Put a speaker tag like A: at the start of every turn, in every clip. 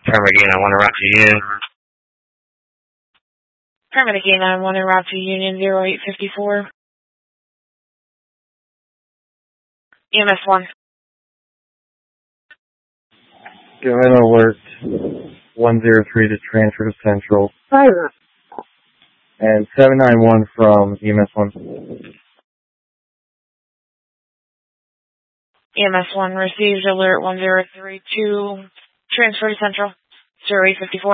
A: Paramedic 891 en route to Union.
B: Paramedic 891 en route to Union 0854. EMS 1.
C: Go ahead and alert 103 to transfer to Central.
D: Fire.
C: And 791 from EMS 1.
B: EMS 1 received alert 103 to transfer to Central 0854.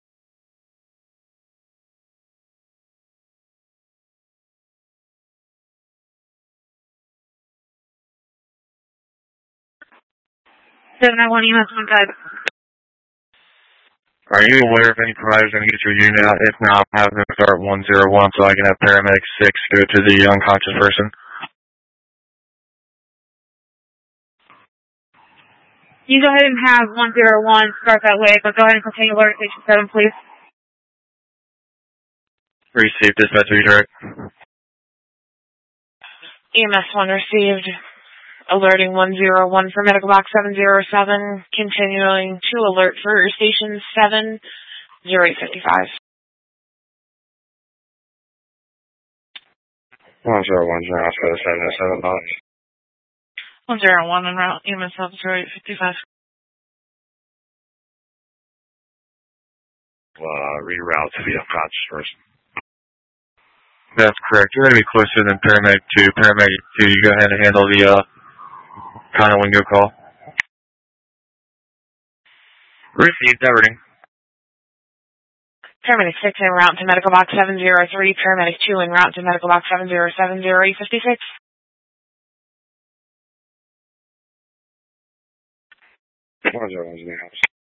B: EMS 1 guide.
A: Are you aware if any providers going to get your unit out? If not, have them start 101 so I can have paramedic 6 go to the unconscious person.
B: You go ahead and have 101 start that way, but go ahead and continue alert station 7, please.
A: Receive dispatch, are you direct?
B: EMS 1 received alerting 101 for medical box 707, continuing to alert for station 7, 0855.
A: 101, for the 707 box.
B: 101 en route, EMS 0855.
A: Reroute to the unconscious person. That's correct. You're going to be closer than paramedic 2. Paramedic 2, you go ahead and handle the kind of window call. Received, everything.
B: Paramedic 6 en route to medical box 703. Paramedic 2 en route to medical box 707, 0856.
A: 101's in the house.